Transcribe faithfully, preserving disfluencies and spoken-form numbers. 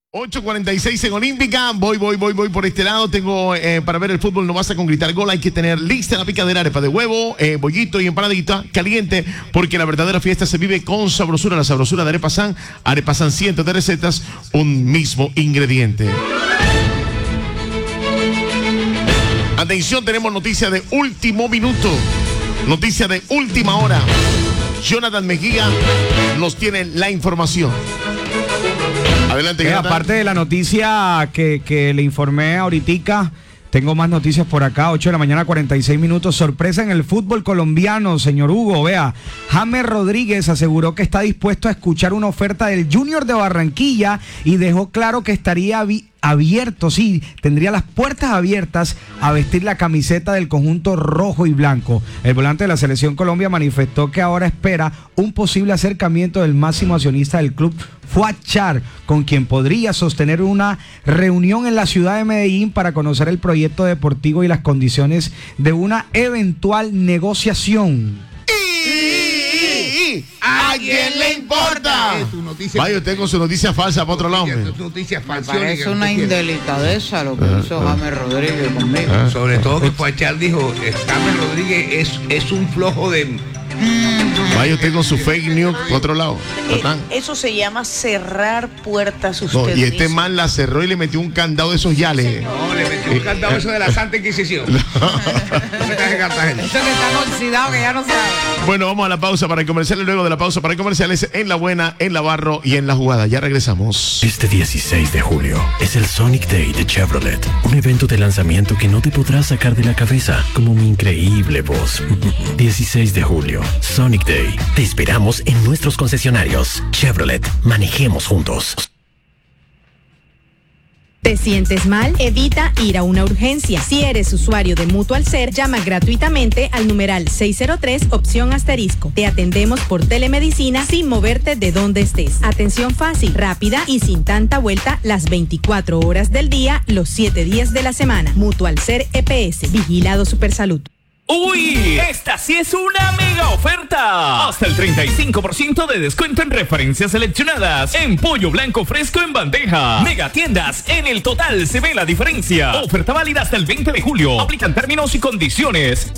ocho cuarenta y seis en Olímpica. Voy, voy, voy, voy por este lado. Tengo eh, para ver el fútbol, no basta con gritar gol. Hay que tener lista la picadera, arepa de huevo, eh, bollito y empanadita caliente, porque la verdadera fiesta se vive con sabrosura. La sabrosura de Arepa San. Arepa San, cientos de recetas, un mismo ingrediente. Atención, tenemos noticia de último minuto. Noticia de última hora. Jonathan Mejía nos tiene la información. Adelante, eh, aparte de la noticia que, que le informé ahoritica, tengo más noticias por acá. Ocho de la mañana, cuarenta y seis minutos. Sorpresa en el fútbol colombiano, señor Hugo. Vea, James Rodríguez aseguró que está dispuesto a escuchar una oferta del Junior de Barranquilla y dejó claro que estaría abierto, sí, tendría las puertas abiertas a vestir la camiseta del conjunto rojo y blanco. El volante de la Selección Colombia manifestó que ahora espera un posible acercamiento del máximo accionista del club, Fuad Char, con quien podría sostener una reunión en la ciudad de Medellín para conocer el proyecto deportivo y las condiciones de una eventual negociación. ¿A quién le importa? Vaya, usted con su noticia falsa para otro lado. Noticias falsas. Parece una indelicadeza lo que uh, hizo uh, James Rodríguez conmigo. Uh, Sobre todo que Fuachar dijo, James Rodríguez es, es un flojo de... Vaya usted con su fake news por otro lado. Eh, eso se llama cerrar puertas. Usted no, y este dice. man la cerró y le metió un candado de esos yales. No, le metió un candado de eso de la Santa Inquisición. Eso que está oxidado que ya no sabe. Bueno, vamos a la pausa para comerciales. Luego de la pausa para comerciales, en La Buena, en La Barro y en La Jugada. Ya regresamos. Este dieciséis de julio es el Sonic Day de Chevrolet. Un evento de lanzamiento que no te podrás sacar de la cabeza, como mi increíble voz. dieciséis de julio, Sonic Day. Te esperamos en nuestros concesionarios. Chevrolet, manejemos juntos. ¿Te sientes mal? Evita ir a una urgencia. Si eres usuario de Mutual Ser, llama gratuitamente al numeral seis cero tres, opción asterisco. Te atendemos por telemedicina sin moverte de donde estés. Atención fácil, rápida y sin tanta vuelta las veinticuatro horas del día, los siete días de la semana. Mutual Ser E P S, Vigilado Supersalud. ¡Uy! Esta sí es una mega oferta. Hasta el treinta y cinco por ciento de descuento en referencias seleccionadas. En pollo blanco fresco en bandeja. Mega tiendas, en el total se ve la diferencia. Oferta válida hasta el veinte de julio. Aplican términos y condiciones.